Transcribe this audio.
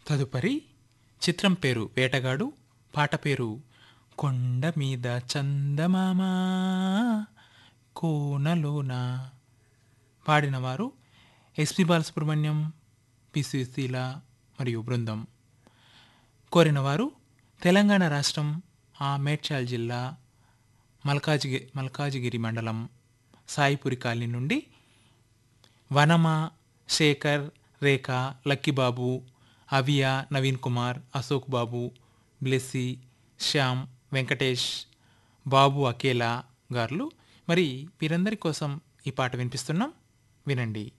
తదుపరి చిత్రం పేరు వేటగాడు, పాట పేరు కొండ మీద చందమామ కోనలోన. పాడినవారు ఎస్పి బాలసుబ్రహ్మణ్యం, పి సుశీల మరియు బృందం. కోరినవారు తెలంగాణ రాష్ట్రం మేడ్చల్ జిల్లా మల్కాజిగిరి మండలం సాయిపురి కాలనీ నుండి వనమ, శేఖర్, రేఖ, లక్కీబాబు, అవియా, నవీన్ కుమార్, అశోక్ బాబు, బ్లెస్సీ, శ్యామ్, వెంకటేష్, బాబు అకేలా గారు. మరి వీరందరి కోసం ఈ పాట వినిపిస్తున్నాం, వినండి.